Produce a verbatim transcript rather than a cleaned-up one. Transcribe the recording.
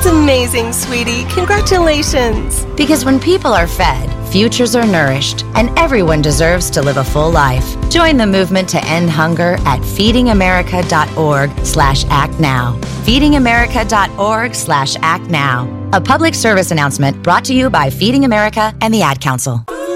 amazing, sweetie. Congratulations. Because when people are fed, futures are nourished, and everyone deserves to live a full life. Join the movement to end hunger at feedingamerica.org slash act now. feedingamerica.org slash act now. A public service announcement brought to you by Feeding America and the Ad Council.